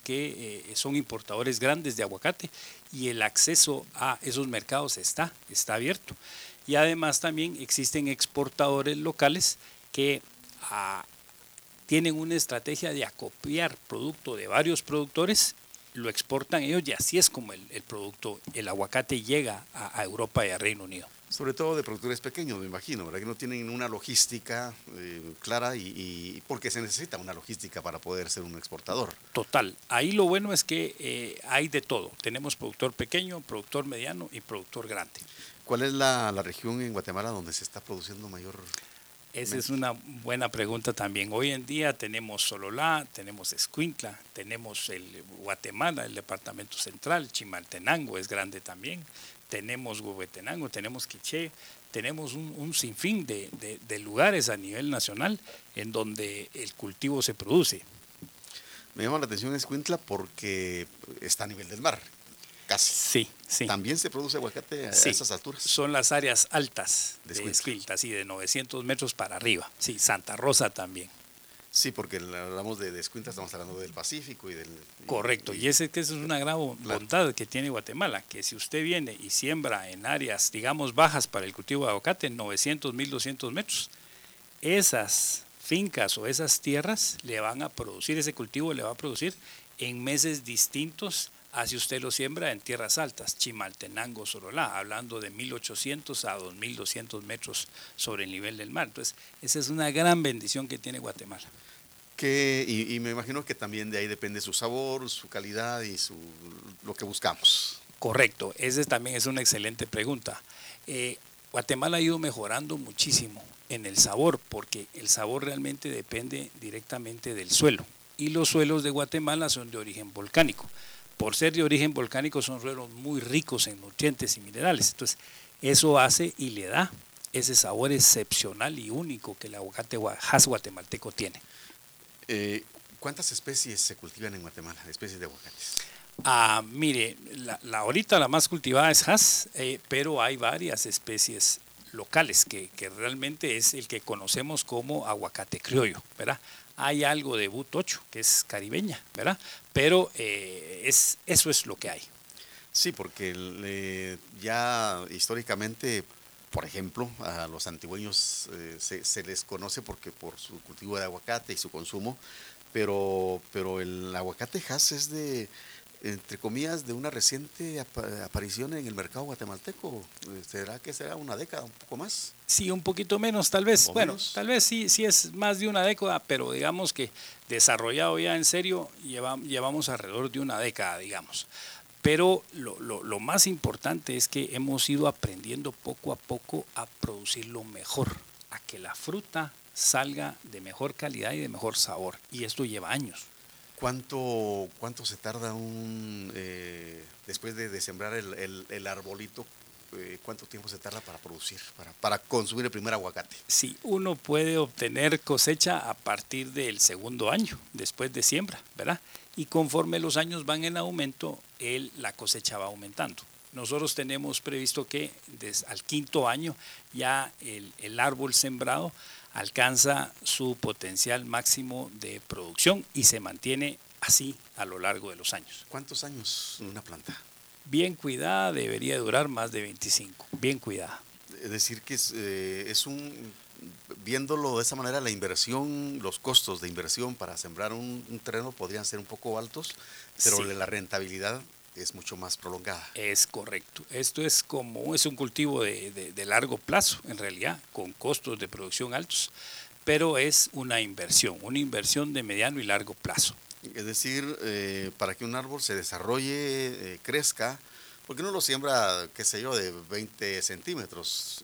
que son importadores grandes de aguacate y el acceso a esos mercados está abierto. Y además también existen exportadores locales que tienen una estrategia de acopiar producto de varios productores, lo exportan ellos y así es como el producto, el aguacate llega a Europa y a Reino Unido. Sobre todo de productores pequeños, me imagino, ¿verdad? Que no tienen una logística clara y porque se necesita una logística para poder ser un exportador. Total, ahí lo bueno es que hay de todo. Tenemos productor pequeño, productor mediano y productor grande. ¿Cuál es la región en Guatemala donde se está produciendo mayor? Esa es una buena pregunta también. Hoy en día tenemos Sololá, tenemos Escuintla, tenemos el Guatemala, el departamento central, Chimaltenango es grande también, tenemos Huehuetenango, tenemos Quiché, tenemos un sinfín de lugares a nivel nacional en donde el cultivo se produce. Me llama la atención Escuintla porque está a nivel del mar, casi. Sí, sí. ¿También se produce aguacate a Sí, esas alturas? son las áreas altas De de Escuintla. Escuintla, sí, de 900 metros para arriba. Sí, Santa Rosa también. Sí, porque hablamos de Escuintla, estamos hablando del Pacífico y del... Correcto, y esa es una gran bondad que tiene Guatemala, que si usted viene y siembra en áreas, digamos, bajas para el cultivo de aguacate, 900, 1200 metros, esas fincas o esas tierras le van a producir, ese cultivo le va a producir en meses distintos a si usted lo siembra en tierras altas, Chimaltenango, Sololá, hablando de 1800 a 2200 metros sobre el nivel del mar. Entonces, esa es una gran bendición que tiene Guatemala. Y me imagino que también de ahí depende su sabor, su calidad y lo que buscamos. Correcto, esa también es una excelente pregunta. Guatemala ha ido mejorando muchísimo en el sabor, porque el sabor realmente depende directamente del suelo. Y los suelos de Guatemala son de origen volcánico. Por ser de origen volcánico son suelos muy ricos en nutrientes y minerales. Entonces, eso hace y le da ese sabor excepcional y único que el aguacate Hass guatemalteco tiene. ¿Cuántas especies se cultivan en Guatemala, especies de aguacates? Mire, ahorita la más cultivada es Hass, pero hay varias especies locales que realmente es el que conocemos como aguacate criollo, ¿verdad? Hay algo de But 8, que es caribeña, ¿verdad? Pero eso es lo que hay. Sí, porque ya históricamente, por ejemplo, a los antigüeños se les conoce porque por su cultivo de aguacate y su consumo, pero el aguacate Hass es entre comillas, de una reciente aparición en el mercado guatemalteco. ¿Será que será una década, un poco más? Sí, un poquito menos, tal vez. Bueno, menos. Tal vez sí es más de una década, pero digamos que desarrollado ya en serio llevamos alrededor de una década, digamos. Pero lo más importante es que hemos ido aprendiendo poco a poco a producirlo mejor, a que la fruta salga de mejor calidad y de mejor sabor. Y esto lleva años. ¿Cuánto se tarda después de sembrar el arbolito? ¿Cuánto tiempo se tarda para producir, para consumir el primer aguacate? Sí, uno puede obtener cosecha a partir del segundo año, después de siembra, ¿verdad? Y conforme los años van en aumento, la cosecha va aumentando. Nosotros tenemos previsto que al quinto año ya el árbol sembrado alcanza su potencial máximo de producción y se mantiene así a lo largo de los años. ¿Cuántos años una planta? Bien cuidada debería durar más de 25, bien cuidada. Es decir, que viéndolo de esa manera, la inversión, los costos de inversión para sembrar un terreno podrían ser un poco altos, pero sí, la rentabilidad es mucho más prolongada. Es correcto. Esto es un cultivo de largo plazo, en realidad, con costos de producción altos, pero es una inversión de mediano y largo plazo. Es decir, para que un árbol se desarrolle, crezca, porque uno lo siembra, qué sé yo, de 20 centímetros,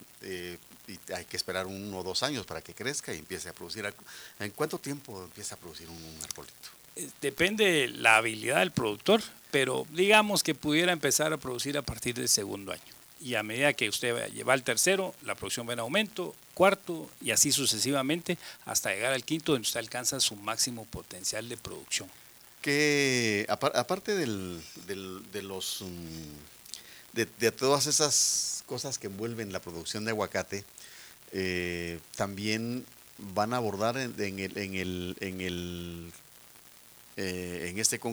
y hay que esperar 1 o 2 años para que crezca y empiece a producir. ¿En cuánto tiempo empieza a producir un arbolito? Depende de la habilidad del productor, pero digamos que pudiera empezar a producir a partir del segundo año. Y a medida que usted lleva al tercero, la producción va en aumento, cuarto y así sucesivamente hasta llegar al quinto, donde usted alcanza su máximo potencial de producción. Que aparte de todas esas cosas que envuelven la producción de aguacate, también van a abordar en este